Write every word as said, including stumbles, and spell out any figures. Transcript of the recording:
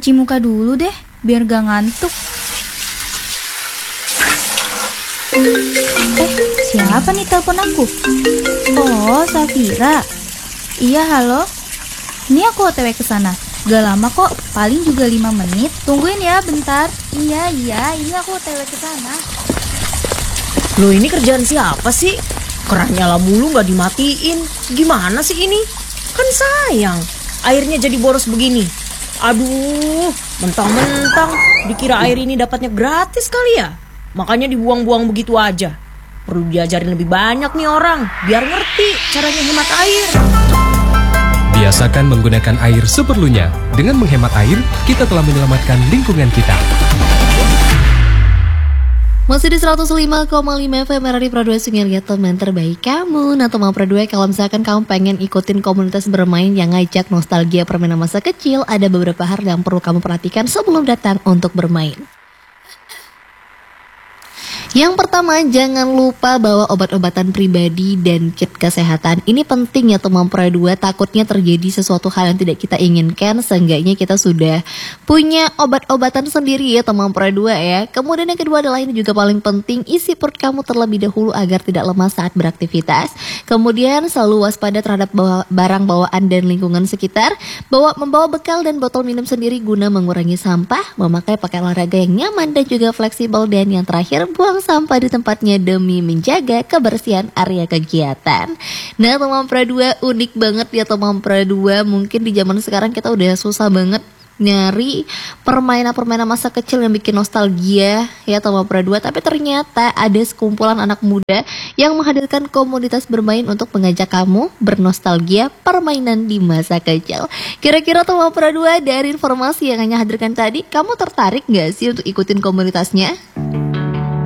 cuci muka dulu deh, biar gak ngantuk. Eh, siapa nih telepon aku? Oh, Safira. Iya, halo. Ini aku O T W ke sana. Gak lama kok, paling juga lima menit. Tungguin ya bentar. Iya, iya, ini aku O T W ke sana. Loh, ini kerjaan siapa sih? Keran nyala mulu gak dimatiin. Gimana sih ini? Kan sayang, airnya jadi boros begini. Aduh, mentang-mentang dikira air ini dapatnya gratis kali ya. Makanya dibuang-buang begitu aja. Perlu diajarin lebih banyak nih orang, biar ngerti caranya hemat air. Biasakan menggunakan air seperlunya. Dengan menghemat air, kita telah menyelamatkan lingkungan kita. Masih di seratus lima koma lima F M R R I Pro dua Sungai Liat, teman terbaik kamu. Nah teman Pro dua, kalau misalkan kamu pengen ikutin komunitas bermain yang ngajak nostalgia permainan masa kecil, ada beberapa hal yang perlu kamu perhatikan sebelum datang untuk bermain. Yang pertama, jangan lupa bawa obat-obatan pribadi dan kit kesehatan. Ini penting ya teman Pro dua, takutnya terjadi sesuatu hal yang tidak kita inginkan. Seenggaknya kita sudah punya obat-obatan sendiri ya teman Pro dua ya. Kemudian yang kedua adalah ini juga paling penting, isi perut kamu terlebih dahulu agar tidak lemas saat beraktivitas. Kemudian selalu waspada terhadap bawa, barang bawaan dan lingkungan sekitar. Bawa membawa bekal dan botol minum sendiri guna mengurangi sampah. Memakai pakaian olahraga yang nyaman dan juga fleksibel. Dan yang terakhir, buang sampah di tempatnya demi menjaga kebersihan area kegiatan. Nah teman Pro dua, unik banget ya teman Pro dua. Mungkin di zaman sekarang kita udah susah banget nyari permainan-permainan masa kecil yang bikin nostalgia ya teman Pro dua. Tapi ternyata ada sekumpulan anak muda yang menghadirkan komunitas bermain untuk mengajak kamu bernostalgia permainan di masa kecil. Kira-kira teman Pro dua, dari informasi yang hanya hadirkan tadi, kamu tertarik gak sih untuk ikutin komunitasnya?